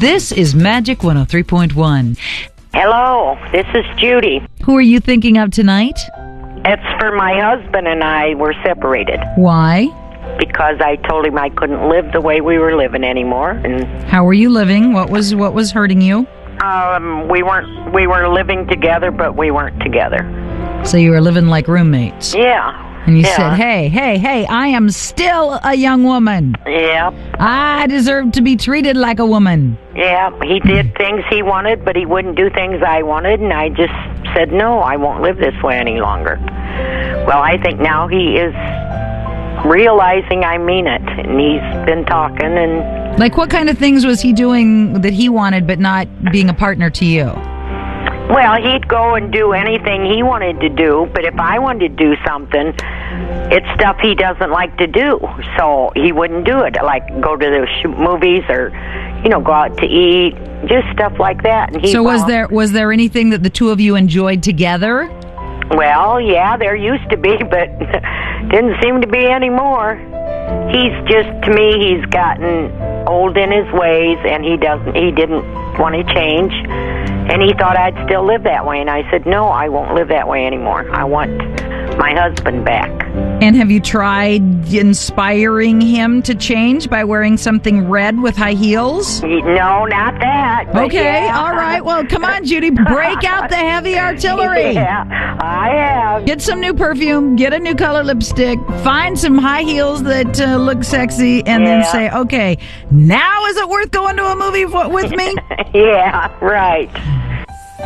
This is Magic 103.1. Hello, this is Judy. Who are you thinking of tonight? It's for my husband and I were separated Why? because I told him I couldn't live the way we were living anymore, and How were you living? What was hurting you? we were living together, but we weren't together. So you were living like roommates. Yeah. And you yeah. said, hey, I am still a young woman. Yeah. I deserve to be treated like a woman. Yeah, he did things he wanted, but he wouldn't do things I wanted, and I just said, no, I won't live this way any longer. Well, I think now he is realizing I mean it, and he's been talking, and Like, what kind of things was he doing that he wanted but not being a partner to you? well, he'd go and do anything he wanted to do, but if I wanted to do something, it's stuff he doesn't like to do, so he wouldn't do it, like go to the movies or, go out to eat, just stuff like that. And So was there anything that the two of you enjoyed together? Well, yeah, there used to be, but didn't seem to be anymore. To me, he's gotten old in his ways, and he didn't want to change, and he thought I'd still live that way, and I said, no, I won't live that way anymore. I want my husband back. And have you tried inspiring him to change by wearing something red with high heels? No, not that. but Okay, yeah. all right. Well, come on, Judy. Break out the heavy artillery. Yeah, I have. Get some new perfume, get a new color lipstick, find some high heels that look sexy, and then Yeah. say, okay, now is it worth going to a movie with me? Yeah, right.